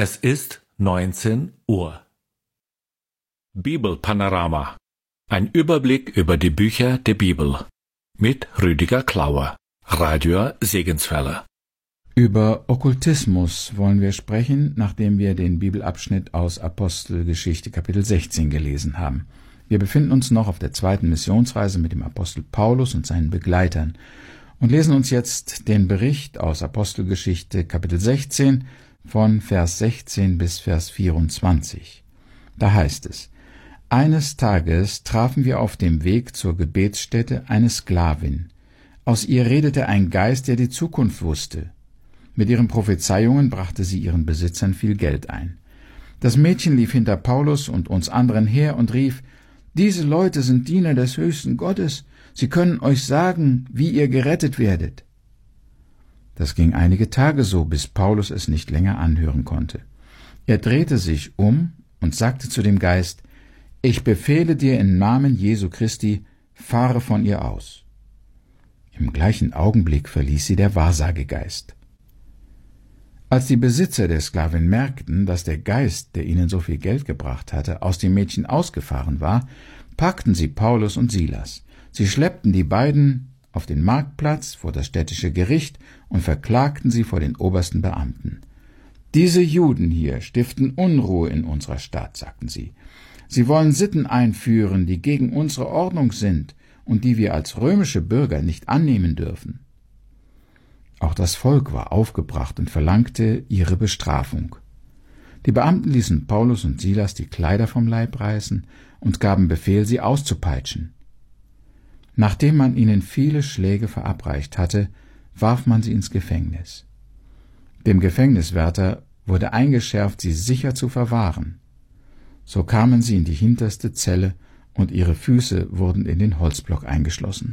Es ist 19 Uhr. Bibelpanorama. Ein Überblick über die Bücher der Bibel. Mit Rüdiger Klauer. Radio Segenswelle. Über Okkultismus wollen wir sprechen, nachdem wir den Bibelabschnitt aus Apostelgeschichte Kapitel 16 gelesen haben. Wir befinden uns noch auf der zweiten Missionsreise mit dem Apostel Paulus und seinen Begleitern und lesen uns jetzt den Bericht aus Apostelgeschichte Kapitel 16 von Vers 16 bis Vers 24. Da heißt es: Eines Tages trafen wir auf dem Weg zur Gebetsstätte eine Sklavin. Aus ihr redete ein Geist, der die Zukunft wusste. Mit ihren Prophezeiungen brachte sie ihren Besitzern viel Geld ein. Das Mädchen lief hinter Paulus und uns anderen her und rief: Diese Leute sind Diener des höchsten Gottes. Sie können euch sagen, wie ihr gerettet werdet. Das ging einige Tage so, bis Paulus es nicht länger anhören konnte. Er drehte sich um und sagte zu dem Geist: Ich befehle dir im Namen Jesu Christi, fahre von ihr aus. Im gleichen Augenblick verließ sie der Wahrsagegeist. Als die Besitzer der Sklavin merkten, dass der Geist, der ihnen so viel Geld gebracht hatte, aus dem Mädchen ausgefahren war, packten sie Paulus und Silas. Sie schleppten die beiden auf den Marktplatz vor das städtische Gericht und verklagten sie vor den obersten Beamten. Diese Juden hier stiften Unruhe in unserer Stadt, sagten sie. Sie wollen Sitten einführen, die gegen unsere Ordnung sind und die wir als römische Bürger nicht annehmen dürfen. Auch das Volk war aufgebracht und verlangte ihre Bestrafung. Die Beamten ließen Paulus und Silas die Kleider vom Leib reißen und gaben Befehl, sie auszupeitschen. Nachdem man ihnen viele Schläge verabreicht hatte, warf man sie ins Gefängnis. Dem Gefängniswärter wurde eingeschärft, sie sicher zu verwahren. So kamen sie in die hinterste Zelle und ihre Füße wurden in den Holzblock eingeschlossen.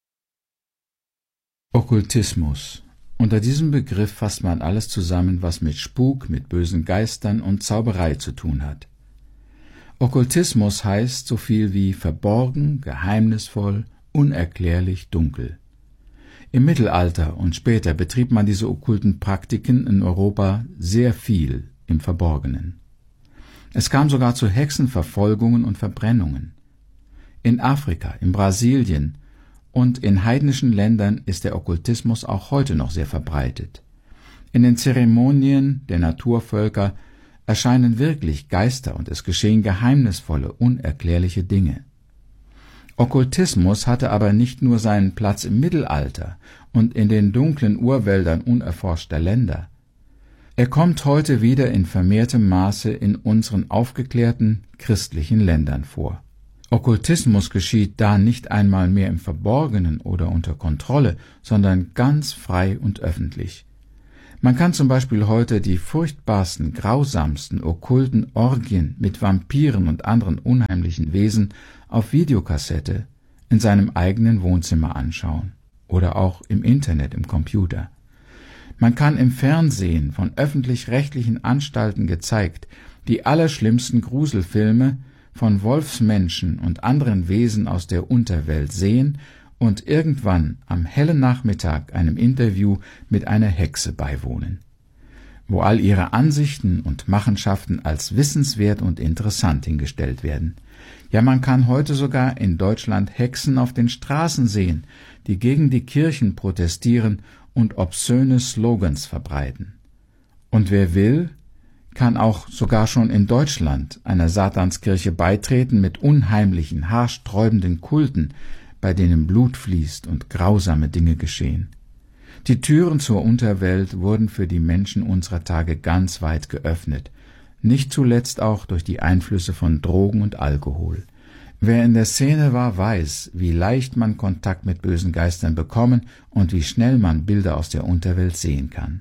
Okkultismus. Unter diesem Begriff fasst man alles zusammen, was mit Spuk, mit bösen Geistern und Zauberei zu tun hat. Okkultismus heißt so viel wie verborgen, geheimnisvoll, unerklärlich, dunkel. Im Mittelalter und später betrieb man diese okkulten Praktiken in Europa sehr viel im Verborgenen. Es kam sogar zu Hexenverfolgungen und Verbrennungen. In Afrika, in Brasilien und in heidnischen Ländern ist der Okkultismus auch heute noch sehr verbreitet. In den Zeremonien der Naturvölker erscheinen wirklich Geister und es geschehen geheimnisvolle, unerklärliche Dinge. Okkultismus hatte aber nicht nur seinen Platz im Mittelalter und in den dunklen Urwäldern unerforschter Länder. Er kommt heute wieder in vermehrtem Maße in unseren aufgeklärten christlichen Ländern vor. Okkultismus geschieht da nicht einmal mehr im Verborgenen oder unter Kontrolle, sondern ganz frei und öffentlich. Man kann zum Beispiel heute die furchtbarsten, grausamsten, okkulten Orgien mit Vampiren und anderen unheimlichen Wesen auf Videokassette in seinem eigenen Wohnzimmer anschauen oder auch im Internet, im Computer. Man kann im Fernsehen von öffentlich-rechtlichen Anstalten gezeigt die allerschlimmsten Gruselfilme von Wolfsmenschen und anderen Wesen aus der Unterwelt sehen und irgendwann am hellen Nachmittag einem Interview mit einer Hexe beiwohnen, wo all ihre Ansichten und Machenschaften als wissenswert und interessant hingestellt werden. Ja, man kann heute sogar in Deutschland Hexen auf den Straßen sehen, die gegen die Kirchen protestieren und obszöne Slogans verbreiten. Und wer will, kann auch sogar schon in Deutschland einer Satanskirche beitreten mit unheimlichen, haarsträubenden Kulten, bei denen Blut fließt und grausame Dinge geschehen. Die Türen zur Unterwelt wurden für die Menschen unserer Tage ganz weit geöffnet, nicht zuletzt auch durch die Einflüsse von Drogen und Alkohol. Wer in der Szene war, weiß, wie leicht man Kontakt mit bösen Geistern bekommen und wie schnell man Bilder aus der Unterwelt sehen kann.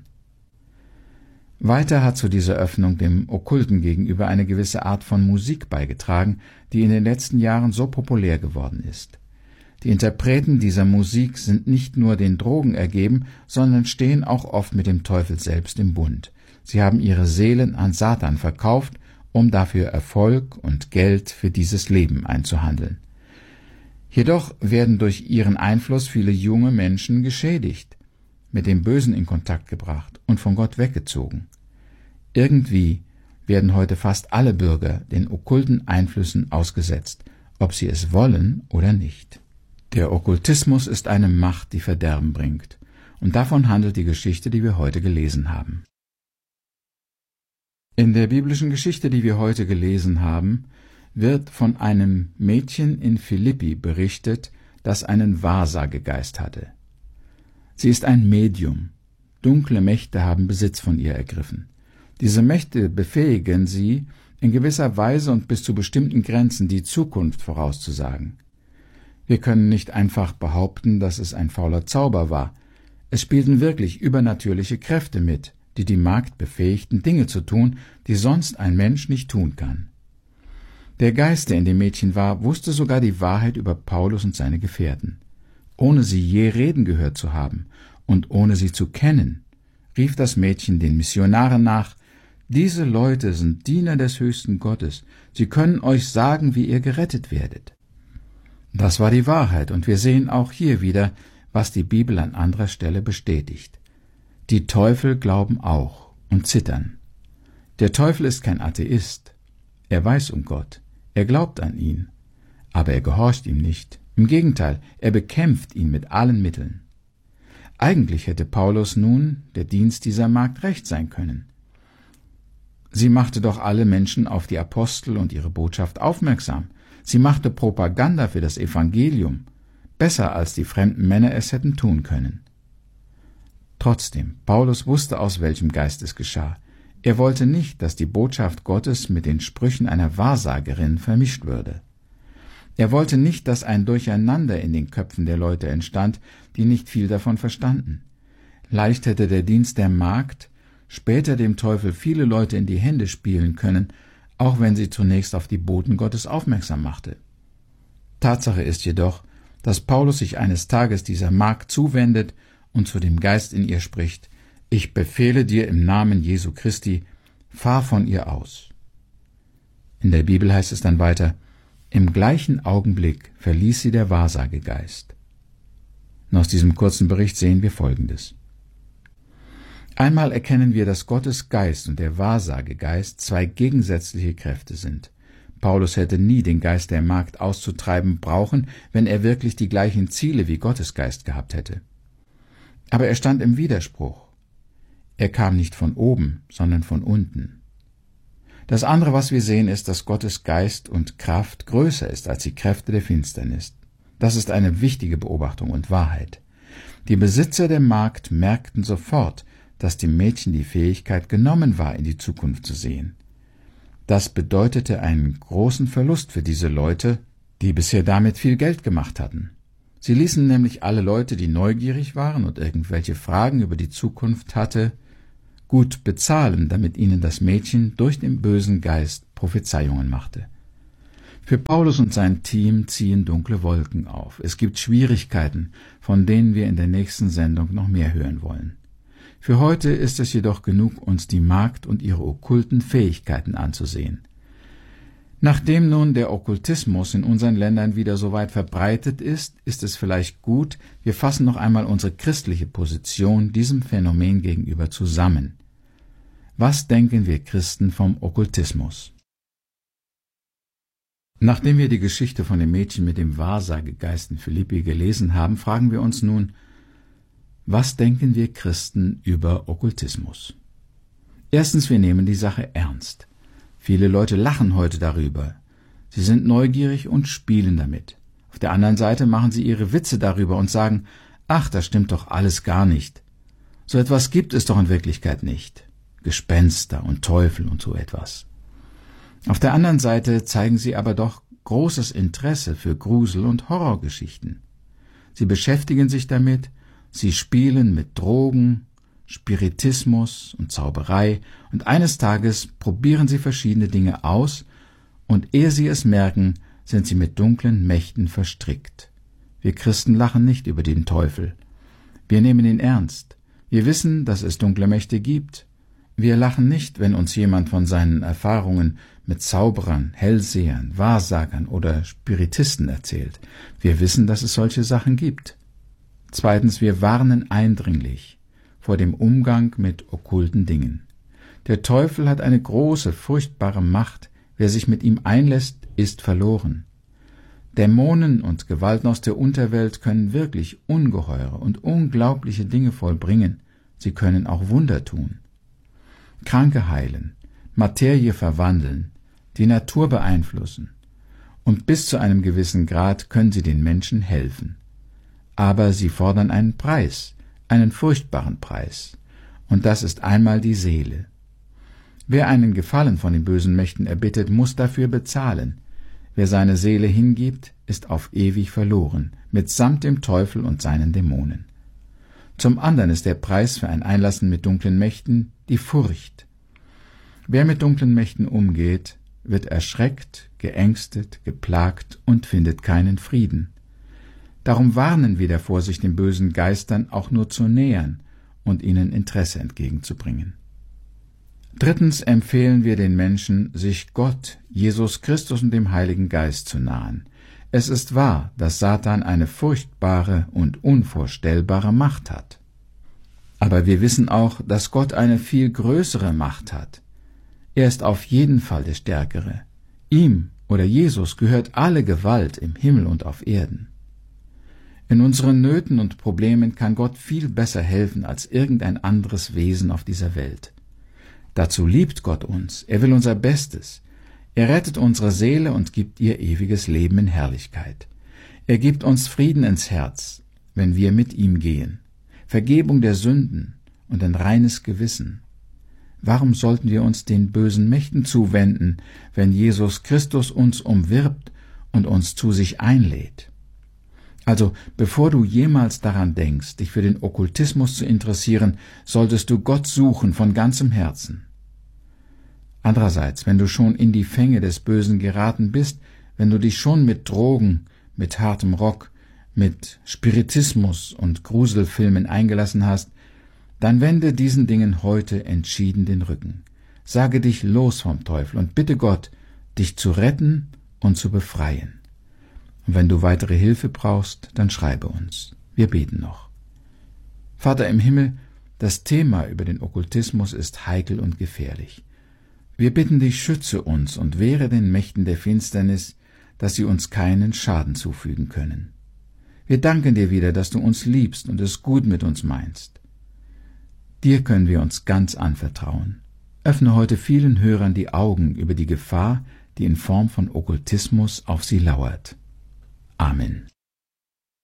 Weiter hat zu dieser Öffnung dem Okkulten gegenüber eine gewisse Art von Musik beigetragen, die in den letzten Jahren so populär geworden ist. Die Interpreten dieser Musik sind nicht nur den Drogen ergeben, sondern stehen auch oft mit dem Teufel selbst im Bund. Sie haben ihre Seelen an Satan verkauft, um dafür Erfolg und Geld für dieses Leben einzuhandeln. Jedoch werden durch ihren Einfluss viele junge Menschen geschädigt, mit dem Bösen in Kontakt gebracht und von Gott weggezogen. Irgendwie werden heute fast alle Bürger den okkulten Einflüssen ausgesetzt, ob sie es wollen oder nicht. Der Okkultismus ist eine Macht, die Verderben bringt, und davon handelt die Geschichte, die wir heute gelesen haben. In der biblischen Geschichte, die wir heute gelesen haben, wird von einem Mädchen in Philippi berichtet, das einen Wahrsagegeist hatte. Sie ist ein Medium. Dunkle Mächte haben Besitz von ihr ergriffen. Diese Mächte befähigen sie, in gewisser Weise und bis zu bestimmten Grenzen die Zukunft vorauszusagen. Wir können nicht einfach behaupten, dass es ein fauler Zauber war. Es spielten wirklich übernatürliche Kräfte mit, die die Magd befähigten, Dinge zu tun, die sonst ein Mensch nicht tun kann. Der Geist, der in dem Mädchen war, wusste sogar die Wahrheit über Paulus und seine Gefährten. Ohne sie je reden gehört zu haben und ohne sie zu kennen, rief das Mädchen den Missionaren nach: Diese Leute sind Diener des höchsten Gottes. Sie können euch sagen, wie ihr gerettet werdet. Das war die Wahrheit, und wir sehen auch hier wieder, was die Bibel an anderer Stelle bestätigt. Die Teufel glauben auch und zittern. Der Teufel ist kein Atheist. Er weiß um Gott. Er glaubt an ihn. Aber er gehorcht ihm nicht. Im Gegenteil, er bekämpft ihn mit allen Mitteln. Eigentlich hätte Paulus nun der Dienst dieser Magd recht sein können. Sie machte doch alle Menschen auf die Apostel und ihre Botschaft aufmerksam. Sie machte Propaganda für das Evangelium, besser als die fremden Männer es hätten tun können. Trotzdem, Paulus wusste, aus welchem Geist es geschah. Er wollte nicht, dass die Botschaft Gottes mit den Sprüchen einer Wahrsagerin vermischt würde. Er wollte nicht, dass ein Durcheinander in den Köpfen der Leute entstand, die nicht viel davon verstanden. Leicht hätte der Dienst der Magd später dem Teufel viele Leute in die Hände spielen können, auch wenn sie zunächst auf die Boten Gottes aufmerksam machte. Tatsache ist jedoch, dass Paulus sich eines Tages dieser Magd zuwendet und zu dem Geist in ihr spricht: Ich befehle dir im Namen Jesu Christi, fahr von ihr aus. In der Bibel heißt es dann weiter: Im gleichen Augenblick verließ sie der Wahrsagegeist. Und aus diesem kurzen Bericht sehen wir Folgendes. Einmal erkennen wir, dass Gottes Geist und der Wahrsagegeist zwei gegensätzliche Kräfte sind. Paulus hätte nie den Geist der Magd auszutreiben brauchen, wenn er wirklich die gleichen Ziele wie Gottes Geist gehabt hätte. Aber er stand im Widerspruch. Er kam nicht von oben, sondern von unten. Das andere, was wir sehen, ist, dass Gottes Geist und Kraft größer ist als die Kräfte der Finsternis. Das ist eine wichtige Beobachtung und Wahrheit. Die Besitzer der Magd merkten sofort, dass dem Mädchen die Fähigkeit genommen war, in die Zukunft zu sehen. Das bedeutete einen großen Verlust für diese Leute, die bisher damit viel Geld gemacht hatten. Sie ließen nämlich alle Leute, die neugierig waren und irgendwelche Fragen über die Zukunft hatte, gut bezahlen, damit ihnen das Mädchen durch den bösen Geist Prophezeiungen machte. Für Paulus und sein Team ziehen dunkle Wolken auf. Es gibt Schwierigkeiten, von denen wir in der nächsten Sendung noch mehr hören wollen. Für heute ist es jedoch genug, uns die Magd und ihre okkulten Fähigkeiten anzusehen. Nachdem nun der Okkultismus in unseren Ländern wieder so weit verbreitet ist, ist es vielleicht gut, wir fassen noch einmal unsere christliche Position diesem Phänomen gegenüber zusammen. Was denken wir Christen vom Okkultismus? Nachdem wir die Geschichte von dem Mädchen mit dem Wahrsagegeist in Philippi gelesen haben, fragen wir uns nun: Was denken wir Christen über Okkultismus? Erstens, wir nehmen die Sache ernst. Viele Leute lachen heute darüber. Sie sind neugierig und spielen damit. Auf der anderen Seite machen sie ihre Witze darüber und sagen: Ach, das stimmt doch alles gar nicht. So etwas gibt es doch in Wirklichkeit nicht. Gespenster und Teufel und so etwas. Auf der anderen Seite zeigen sie aber doch großes Interesse für Grusel- und Horrorgeschichten. Sie beschäftigen sich damit, sie spielen mit Drogen, Spiritismus und Zauberei, und eines Tages probieren sie verschiedene Dinge aus, und ehe sie es merken, sind sie mit dunklen Mächten verstrickt. Wir Christen lachen nicht über den Teufel. Wir nehmen ihn ernst. Wir wissen, dass es dunkle Mächte gibt. Wir lachen nicht, wenn uns jemand von seinen Erfahrungen mit Zauberern, Hellsehern, Wahrsagern oder Spiritisten erzählt. Wir wissen, dass es solche Sachen gibt. Zweitens, wir warnen eindringlich vor dem Umgang mit okkulten Dingen. Der Teufel hat eine große, furchtbare Macht. Wer sich mit ihm einlässt, ist verloren. Dämonen und Gewalten aus der Unterwelt können wirklich ungeheure und unglaubliche Dinge vollbringen. Sie können auch Wunder tun. Kranke heilen, Materie verwandeln, die Natur beeinflussen. Und bis zu einem gewissen Grad können sie den Menschen helfen. Aber sie fordern einen Preis, einen furchtbaren Preis. Und das ist einmal die Seele. Wer einen Gefallen von den bösen Mächten erbittet, muss dafür bezahlen. Wer seine Seele hingibt, ist auf ewig verloren, mitsamt dem Teufel und seinen Dämonen. Zum anderen ist der Preis für ein Einlassen mit dunklen Mächten die Furcht. Wer mit dunklen Mächten umgeht, wird erschreckt, geängstet, geplagt und findet keinen Frieden. Darum warnen wir davor, sich den bösen Geistern auch nur zu nähern und ihnen Interesse entgegenzubringen. Drittens empfehlen wir den Menschen, sich Gott, Jesus Christus und dem Heiligen Geist zu nahen. Es ist wahr, dass Satan eine furchtbare und unvorstellbare Macht hat. Aber wir wissen auch, dass Gott eine viel größere Macht hat. Er ist auf jeden Fall der Stärkere. Ihm oder Jesus gehört alle Gewalt im Himmel und auf Erden. In unseren Nöten und Problemen kann Gott viel besser helfen als irgendein anderes Wesen auf dieser Welt. Dazu liebt Gott uns, er will unser Bestes. Er rettet unsere Seele und gibt ihr ewiges Leben in Herrlichkeit. Er gibt uns Frieden ins Herz, wenn wir mit ihm gehen, Vergebung der Sünden und ein reines Gewissen. Warum sollten wir uns den bösen Mächten zuwenden, wenn Jesus Christus uns umwirbt und uns zu sich einlädt? Also, bevor du jemals daran denkst, dich für den Okkultismus zu interessieren, solltest du Gott suchen von ganzem Herzen. Andererseits, wenn du schon in die Fänge des Bösen geraten bist, wenn du dich schon mit Drogen, mit hartem Rock, mit Spiritismus und Gruselfilmen eingelassen hast, dann wende diesen Dingen heute entschieden den Rücken. Sage dich los vom Teufel und bitte Gott, dich zu retten und zu befreien. Und wenn du weitere Hilfe brauchst, dann schreibe uns. Wir beten noch. Vater im Himmel, das Thema über den Okkultismus ist heikel und gefährlich. Wir bitten dich, schütze uns und wehre den Mächten der Finsternis, dass sie uns keinen Schaden zufügen können. Wir danken dir wieder, dass du uns liebst und es gut mit uns meinst. Dir können wir uns ganz anvertrauen. Öffne heute vielen Hörern die Augen über die Gefahr, die in Form von Okkultismus auf sie lauert. Amen.